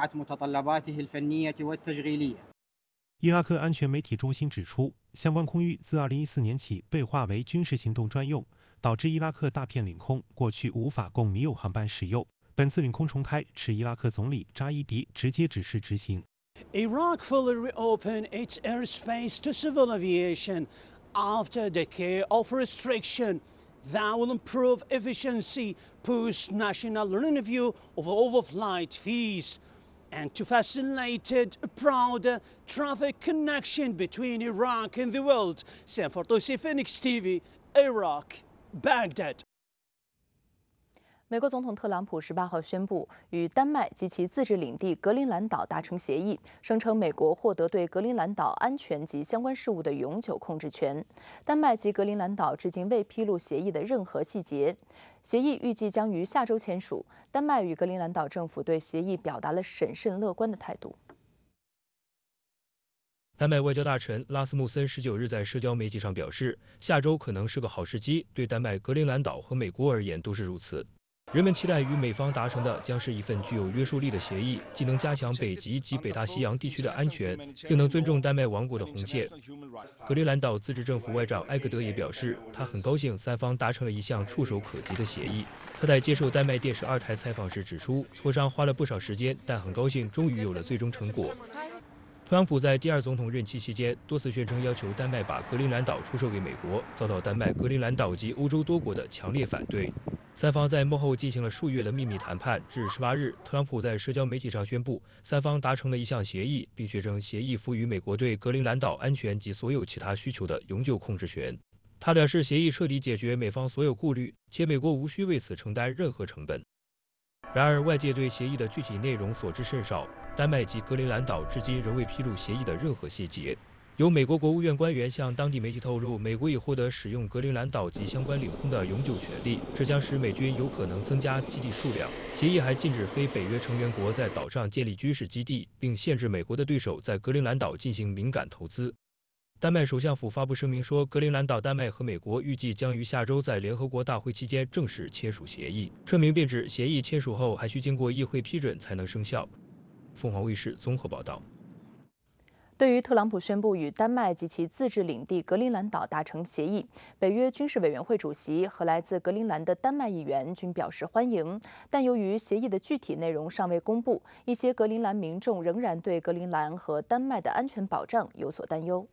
مراعاة متطلباته الفنية والتشغيلية。 伊拉克安全媒体中心指出，相关空域自2014年起被划为军事行动专用，导致伊拉克大片领空过去无法供民用航班使用。本次领空重开是伊拉克总理扎伊迪直接指示执行。 Iraq fully reopened its airspace to civil aviation after a decade of restriction. That will improve efficiency, boost national revenue of overflight fees, and to facilitate a broader traffic connection between Iraq and the world. Sanford Tosi, Phoenix TV, Iraq, Baghdad. 美国总统特朗普18号宣布与丹麦及其自治领地格陵兰岛达成协议，声称美国获得对格陵兰岛安全及相关事务的永久控制权。丹麦及格陵兰岛至今未披露协议的任何细节。协议预计将于下周签署。丹麦与格陵兰岛政府对协议表达了审慎乐观的态度。 丹麦外交大臣拉斯穆森19日在社交媒体上表示，下周可能是个好时机，对丹麦、格陵兰岛和美国而言都是如此。人们期待与美方达成的将是一份具有约束力的协议，既能加强北极及北大西洋地区的安全，又能尊重丹麦王国的红线。格陵兰岛自治政府外长埃格德也表示，他很高兴三方达成了一项触手可及的协议。他在接受丹麦电视2台采访时指出，磋商花了不少时间，但很高兴终于有了最终成果。特朗普在第2总统任期期间多次宣称要求丹麦把格陵兰岛出售给美国，遭到丹麦、格陵兰岛及欧洲多国的强烈反对。三方在幕后进行了数月的秘密谈判，至18日，特朗普在社交媒体上宣布，三方达成了一项协议，并宣称协议赋予美国对格陵兰岛安全及所有其他需求的永久控制权。他表示，协议彻底解决美方所有顾虑，且美国无需为此承担任何成本。然而，外界对协议的具体内容所知甚少，丹麦及格陵兰岛至今仍未披露协议的任何细节。有美国国务院官员向当地媒体透露，美国已获得使用格陵兰岛及相关领空的永久权利，这将使美军有可能增加基地数量。协议还禁止非北约成员国在岛上建立军事基地，并限制美国的对手在格陵兰岛进行敏感投资。丹麦首相府发布声明说，格陵兰岛、丹麦和美国预计将于下周在联合国大会期间正式签署协议。声明并指，协议签署后还需经过议会批准才能生效。凤凰卫视综合报道。 对于特朗普宣布与丹麦及其自治领地格陵兰岛达成协议，北约军事委员会主席和来自格陵兰的丹麦议员均表示欢迎。但由于协议的具体内容尚未公布，一些格陵兰民众仍然对格陵兰和丹麦的安全保障有所担忧。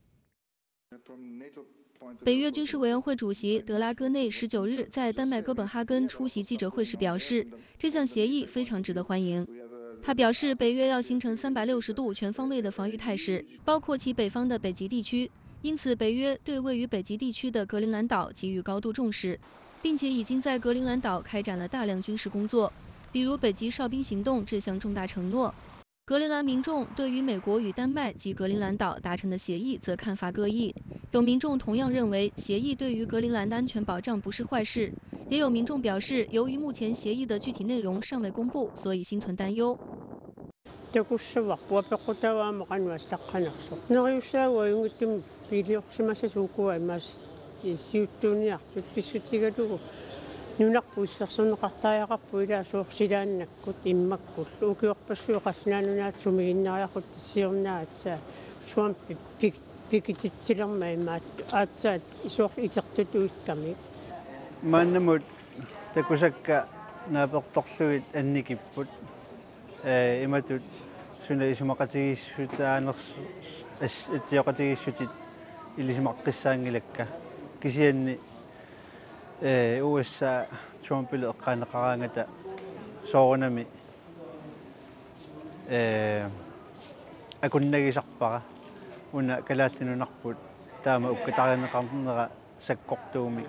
北约军事委员会主席德拉戈内19日在丹麦哥本哈根出席记者会时表示，这项协议非常值得欢迎。他表示，北约要形成360度全方位的防御态势，包括其北方的北极地区。因此，北约对位于北极地区的格陵兰岛给予高度重视，并且已经在格陵兰岛开展了大量军事工作，比如北极哨兵行动这项重大承诺。格陵兰民众对于美国与丹麦及格陵兰岛达成的协议则看法各异，有民众同样认为协议对于格陵兰的安全保障不是坏事，也有民众表示，由于目前协议的具体内容尚未公布，所以心存担忧。 USA Trumpille eqqaneqarangata soorunami akunnagisarpara una kalaallinunarput taama ukkatarianeqarnera sakkortuumi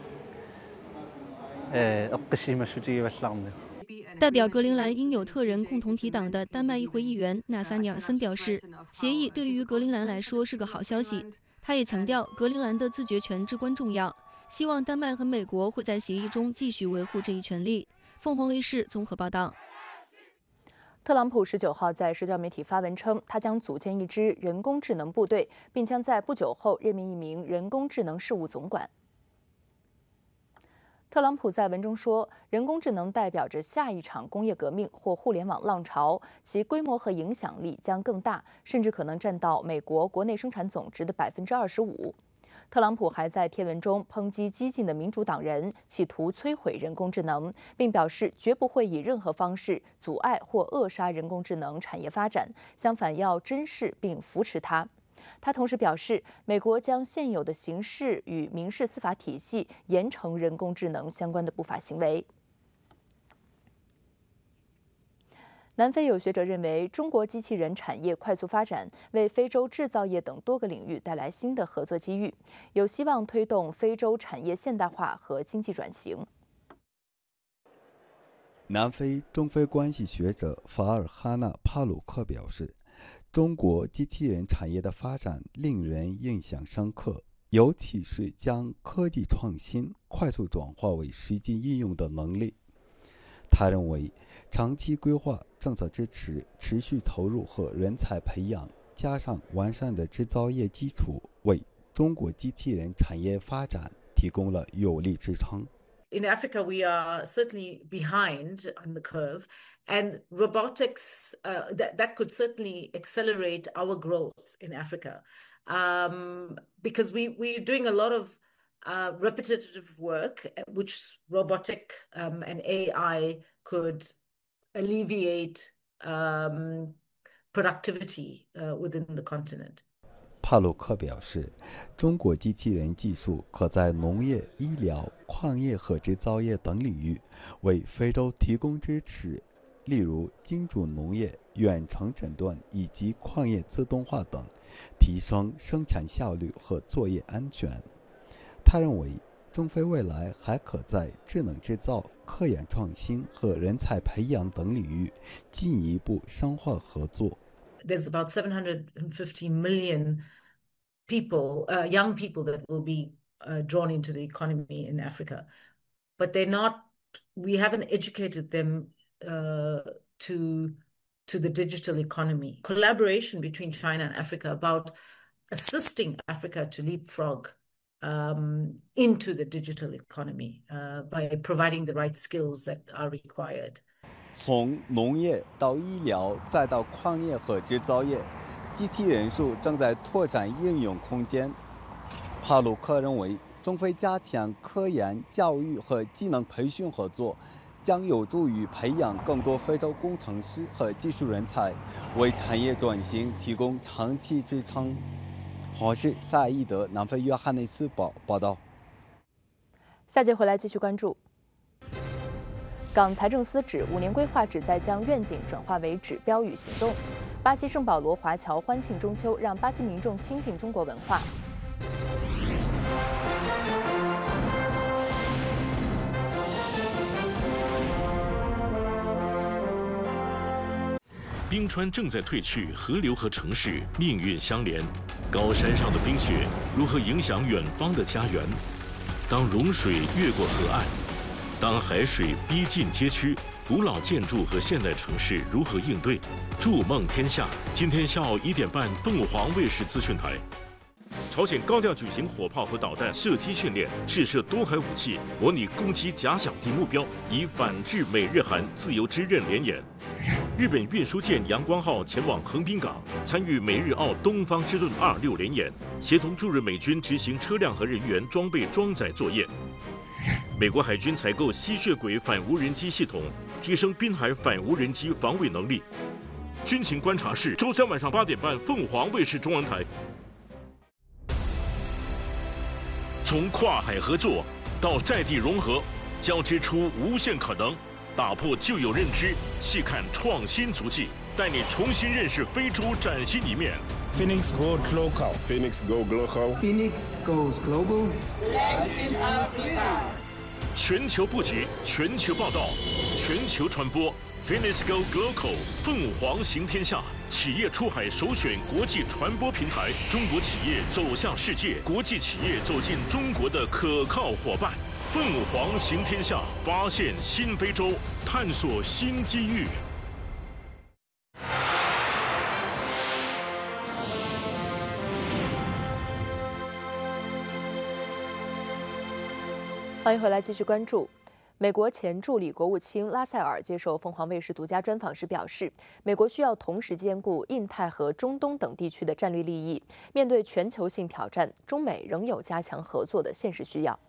eqqissimassutigivallarni。 代表格陵兰因纽特人共同体党的丹麦议会议员纳萨尼尔森表示，协议对于格陵兰来说是个好消息。他也强调，格陵兰的自决权至关重要，希望丹麦和美国会在协议中继续维护这一权利。凤凰卫视综合报道。 特朗普19号在社交媒体发文称，他将组建一支人工智能部队，并将在不久后任命一名人工智能事务总管。 特朗普在文中说，人工智能代表着下一场工业革命或互联网浪潮，其规模和影响力将更大，甚至可能占到美国国内生产总值的25%。特朗普还在贴文中抨击激进的民主党人企图摧毁人工智能，并表示绝不会以任何方式阻碍或扼杀人工智能产业发展，相反要珍视并扶持它。他同时表示，美国将现有的刑事与民事司法体系严惩人工智能相关的不法行为。南非有学者认为，中国机器人产业快速发展，为非洲制造业等多个领域带来新的合作机遇，有希望推动非洲产业现代化和经济转型。 南非中非关系学者法尔哈纳·帕鲁克表示，中国机器人产业的发展令人印象深刻，尤其是将科技创新快速转化为实际应用的能力。他认为，长期规划、政策支持、持续投入和人才培养，加上完善的制造业基础，为中国机器人产业发展提供了有力支撑。 In Africa, we are certainly behind on the curve, and robotics that could certainly accelerate our growth in Africa, because we're doing a lot of repetitive work, which robotic and AI could alleviate productivity within the continent. 帕鲁克表示，中国机器人技术可在农业、医疗、矿业和制造业等领域为非洲提供支持，例如精准农业、远程诊断以及矿业自动化等，提升生产效率和作业安全。他认为，中非未来还可在智能制造、科研创新和人才培养等领域进一步深化合作。 There's about 750 million people, young people that will be drawn into the economy in Africa, but we haven't educated them to the digital economy. Collaboration between China and Africa about assisting Africa to leapfrog into the digital economy by providing the right skills that are required. 从农业到医疗，再到矿业和制造业，机器人术正在拓展应用空间。帕鲁克认为，中非加强科研、教育和技能培训合作，将有助于培养更多非洲工程师和技术人才，为产业转型提供长期支撑。华视萨伊德南非约翰内斯堡报道。 下节回来继续关注。港财政司指，5年规划旨在将愿景转化为指标与行动。巴西圣保罗华侨欢庆中秋，让巴西民众亲近中国文化。 冰川正在退去，河流和城市命运相连。高山上的冰雪如何影响远方的家园？当融水越过河岸，当海水逼近街区，古老建筑和现代城市如何应对？筑梦天下，今天下午1点半，凤凰卫视资讯台。朝鲜高调举行火炮和导弹射击训练，试射多海武器，模拟攻击假想敌目标，以反制美日韩自由之刃联演。日本运输舰阳光号前往横滨港，参与美日澳东方之盾26联演，协同驻日美军执行车辆和人员装备装载作业。美国海军采购吸血鬼反无人机系统，提升滨海反无人机防卫能力。军情观察室，周3晚上8点半，凤凰卫视中文台。从跨海合作到在地融合，交织出无限可能，打破旧有认知，细看创新足迹，带你重新认识非洲崭新一面。 Phoenix goes local. Phoenix go local. Phoenix goes global. Latin Africa. 全球布局，全球报道，全球传播。Phoenix go local， 凤凰行天下。企业出海首选国际传播平台，中国企业走向世界，国际企业走进中国的可靠伙伴。凤凰行天下，发现新非洲，探索新机遇。 欢欢迎回来，继续关注。美国前助理国务卿拉塞尔接受凤凰卫视独家专访时表示，美国需要同时兼顾印太和中东等地区的战略利益。面对全球性挑战，中美仍有加强合作的现实需要。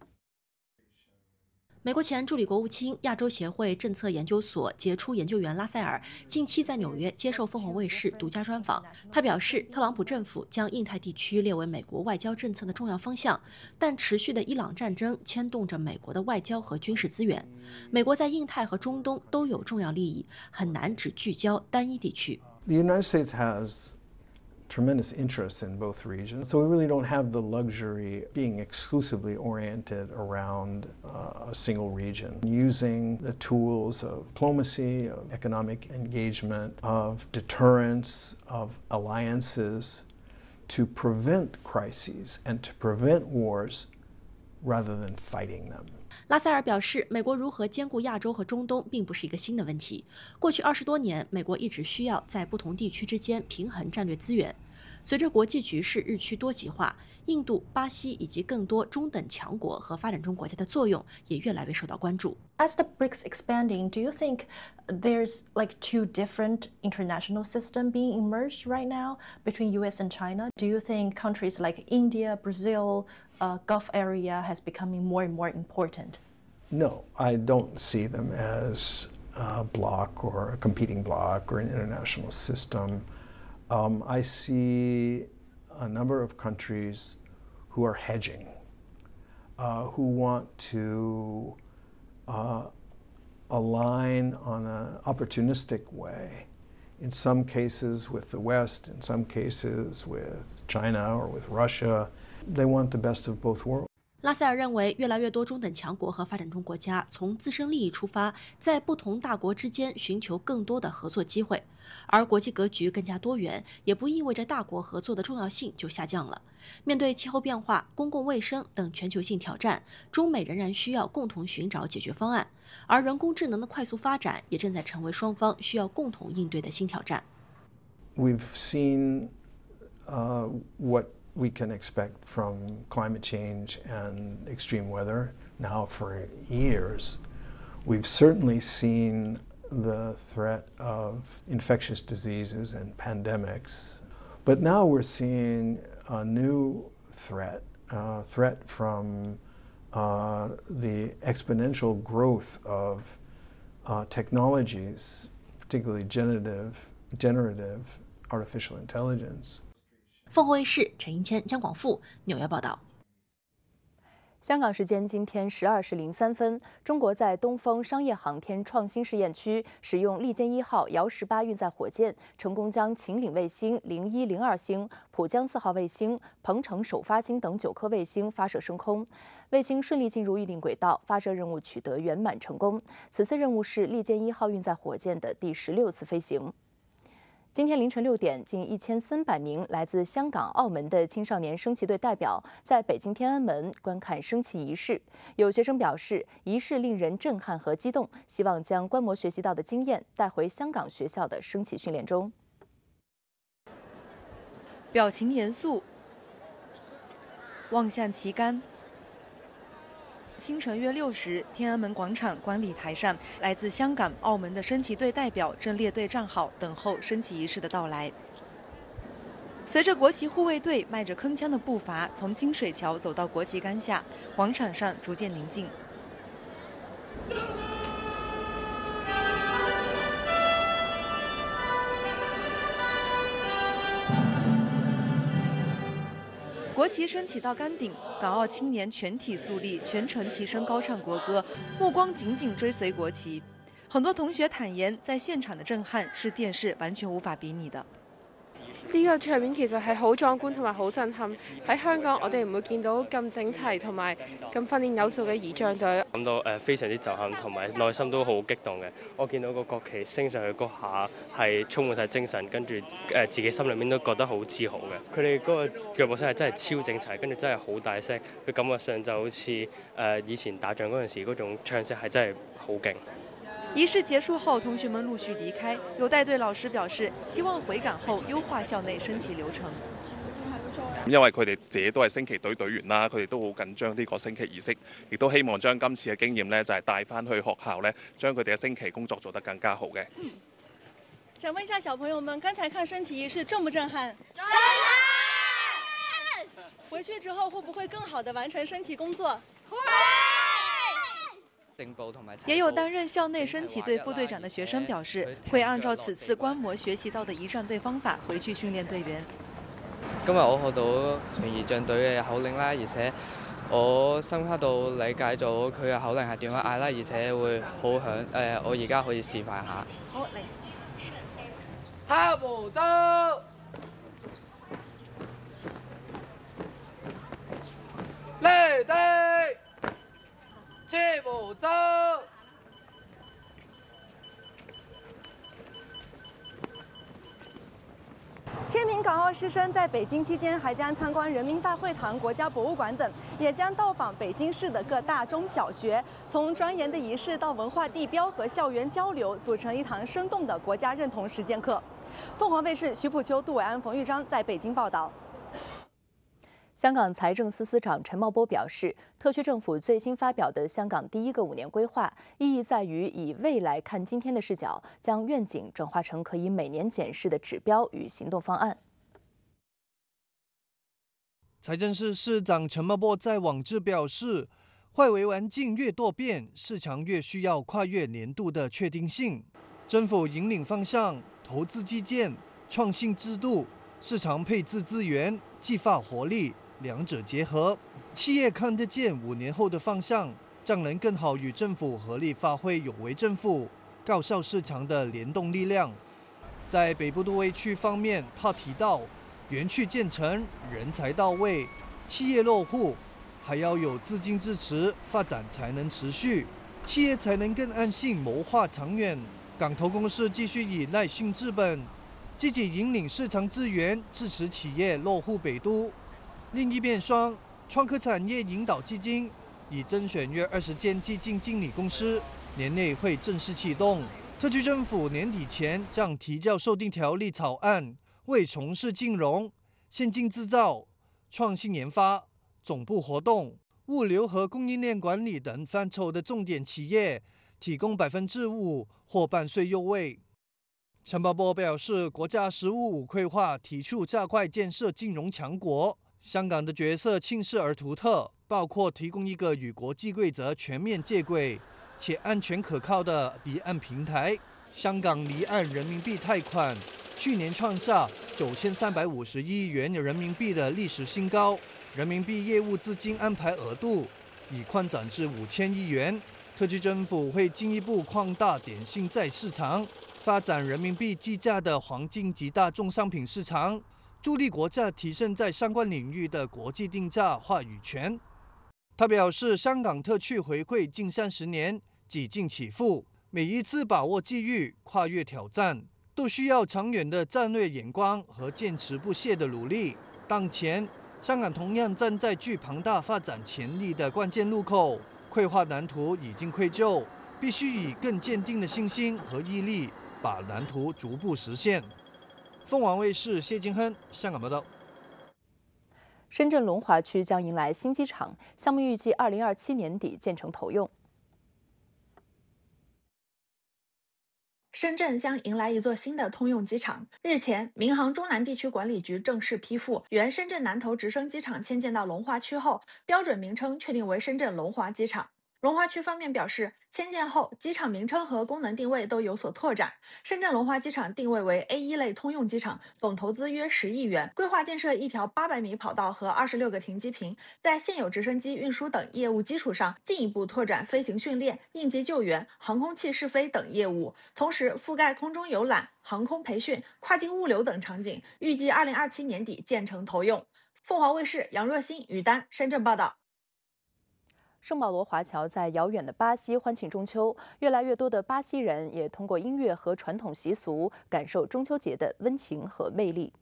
美国前助理国务卿、亚洲协会政策研究所杰出研究员拉塞尔近期在纽约接受凤凰卫视独家专访。他表示，特朗普政府将印太地区列为美国外交政策的重要方向，但持续的伊朗战争牵动着美国的外交和军事资源。美国在印太和中东都有重要利益，很难只聚焦单一地区。 The United States has tremendous interests in both regions, so we really don't have the luxury of being exclusively oriented around a single region. Using the tools of diplomacy, of economic engagement, of deterrence, of alliances to prevent crises and to prevent wars rather than fighting them. 拉塞尔表示，美国如何兼顾亚洲和中东并不是一个新的问题。过去20多年，美国一直需要在不同地区之间平衡战略资源。随着国际局势日趋多极化，印度、巴西以及更多中等强国和发展中国家的作用也越来越受到关注。 As the BRICS expanding, do you think there's like two different international systems being emerged right now between US and China? Do you think countries like India, Brazil, Gulf area has becoming more and more important? No, I don't see them as a bloc or a competing bloc or an international system. I see a number of countries who are hedging, who want to align on an opportunistic way, in some cases with the West, in some cases with China or with Russia. They want the best of both worlds. 拉塞尔认为，越来越多中等强国和发展中国家从自身利益出发，在不同大国之间寻求更多的合作机会，而国际格局更加多元，也不意味着大国合作的重要性就下降了。面对气候变化、公共卫生等全球性挑战，中美仍然需要共同寻找解决方案，而人工智能的快速发展也正在成为双方需要共同应对的新挑战。 We've seen what we can expect from climate change and extreme weather now for years. We've certainly seen the threat of infectious diseases and pandemics, but now we're seeing a new threat from the exponential growth of technologies, particularly generative artificial intelligence. 凤凰卫视陈英谦、江广富纽约报道。 香港时间今天12时03分，中国在东风商业航天创新试验区使用利剑1号遥18运载火箭，成功将秦岭卫星01、02星、浦江4号卫星、鹏程首发星等9颗卫星发射升空。卫星顺利进入预定轨道，发射任务取得圆满成功。此次任务是利剑1号运载火箭的第16次飞行。今天凌晨6点，近1300名来自香港、澳门的青少年升旗队代表在北京天安门观看升旗仪式。有学生表示，仪式令人震撼和激动，希望将观摩学习到的经验带回香港学校的升旗训练中。 表情严肃，望向旗杆。清晨约6时，天安门广场观礼台上，来自香港、澳门的升旗队代表正列队站好，等候升旗仪式的到来。随着国旗护卫队迈着铿锵的步伐从金水桥走到国旗杆下，广场上逐渐宁静。国旗升起到杆顶，港澳青年全体肃立，全程齐声高唱国歌，目光紧紧追随国旗。很多同学坦言，在現場的震撼是電視完全無法比擬的。 呢個場面其實係好壯觀同埋好震撼。喺香港，我哋唔會見到咁整齊同埋咁訓練有素嘅儀仗隊。 感到非常之震撼，同埋內心都好激動嘅。我見到個國旗升上去嗰下係充滿晒精神，跟住自己心裏面都覺得好自豪嘅。佢哋嗰個腳步聲係真係超整齊，跟住真係好大聲，佢感覺上就好似以前打仗嗰陣時嗰種唱聲係真係好勁。 儀式結束後，同學們陸續離開。有帶隊老師表示，希望回港後優化校內升旗流程。 因為佢哋自己都係升旗隊隊員啦，佢哋都好緊張呢個升旗儀式，亦都希望將今次嘅經驗呢，就係帶翻去學校呢，將佢哋嘅升旗工作做得更加好嘅。 想問一下小朋友們，剛才看升旗儀式震不震撼？震撼！回去之後會不會更好地完成升旗工作？會。 也有擔任校內升旗隊副隊長的學生表示，會按照此次觀摩學習到的儀仗隊方法回去訓練隊員。 今日我學到儀仗隊嘅口令啦，而且我深刻到理解咗佢嘅口令係點樣嗌啦，而且會好響。我而家可以示範下。 好嚟。 下步走，嚟地，切步走。 千名港澳師生在北京期間，還將參觀人民大會堂、國家博物館等，也將到訪北京市的各大中小學，從莊嚴的儀式到文化地標和校園交流，組成一堂生動的國家認同實踐課。鳳凰衛視徐普秋、杜偉安、馮玉章在北京報道。 香港財政司司長陳茂波表示，特區政府最新發表的香港第一個5年規劃，意義在於以未來看今天的視角，將願景轉化成可以每年檢視的指標與行動方案。 財政司司長陳茂波在網誌表示，外圍環境越多變，市場越需要跨越年度的確定性。政府引領方向，投資基建、創新制度、市場配置資源、激發活力。兩者結合，企業看得見5年後的方向，將能更好與政府合力發揮有為政府、高效市場的聯動力量。在北部都會區方面，他提到園區建成、人才到位、企業落戶，還要有資金支持，發展才能持續，企業才能更安心謀劃長遠。港投公司繼續以耐性資本，積極引領市場資源，支持企業落戶北都。另一邊廂，創科產業引導基金已甄選約20間基金經理公司，年內會正式啟動。特區政府年底前將提交修訂條例草案，為從事金融、先進製造、創新研發、總部活動、物流和供應鏈管理等範疇的重點企業提供5%或半稅優惠。陳茂波表示，國家"十五五"規劃提出加快建設金融強國。香港的角色輕視而獨特，包括提供一個與國際規則全面接軌且安全可靠的離岸平台。香港離岸人民幣貸款去年創下9350億元人民幣的歷史新高，人民幣業務資金安排額度已擴展至5000億元。特區政府會進一步擴大電信在市場，發展人民幣計價的黃金及大宗商品市場，助力國家提升在相關領域的國際定價話語權。他表示，香港特區回歸近30年，幾經起伏，每一次把握機遇、跨越挑戰，都需要長遠的戰略眼光和堅持不懈的努力。當前，香港同樣站在具龐大發展潛力的關鍵路口，規劃藍圖已經窺就，必須以更堅定的信心和毅力，把藍圖逐步實現。鳳凰衛視謝金亨香港報道。 深圳龍華區將迎來新機場，項目預計2027年底建成投用。 深圳將迎來一座新的通用機場。日前，民航中南地區管理局正式批復原深圳南頭直升機場遷建到龍華區後，標準名稱確定為深圳龍華機場。龍華區方面表示，遷建後機場名稱和功能定位都有所拓展。深圳龍華機場定位為 A1 類通用機場，總投資約10億元，規劃建設一條800米跑道和26個停機坪，在現有直升機運輸等業務基礎上，進一步拓展飛行訓練、應急救援、航空器試飛等業務，同時覆蓋空中遊覽、航空培訓、跨境物流等場景，預計2027年底建成投用。鳳凰衛視楊若欣、於丹深圳報道。 聖保羅華僑在遙遠的巴西歡慶中秋，越來越多的巴西人也通過音樂和傳統習俗感受中秋節的溫情和魅力。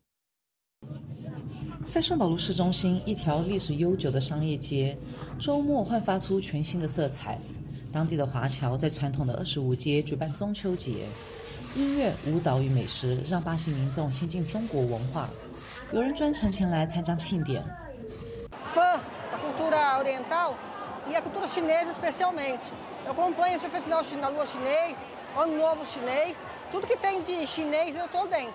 在聖保羅市中心一條歷史悠久的商業街，週末煥發出全新的色彩。當地的華僑在傳統的25街舉辦中秋節，音樂、舞蹈與美食讓巴西民眾親近中國文化。 有人专程前来参加庆典。 Fã da cultura oriental e a cultura chinesa especialmente. Eu acompanho o Festival da Lua Chinês, Ano Novo Chinês, tudo que tem de chinês eu estou dentro.